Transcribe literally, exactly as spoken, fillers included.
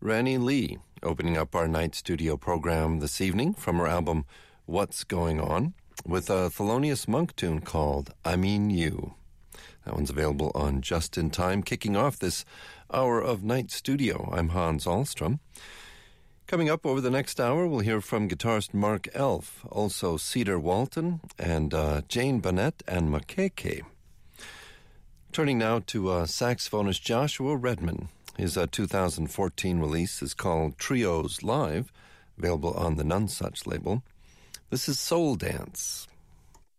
Ranny Lee, opening up our night studio program this evening from her album What's Going On, with a Thelonious Monk tune called I Mean You. That one's available on Just in Time, kicking off this hour of night studio. I'm Hans Ahlstrom. Coming up over the next hour, we'll hear from guitarist Mark Elf, also Cedar Walton, and uh, Jane Bennett and Makeke. Turning now to uh, saxophonist Joshua Redman. His uh, two thousand fourteen release is called Trios Live, available on the Nonesuch label. This is Soul Dance.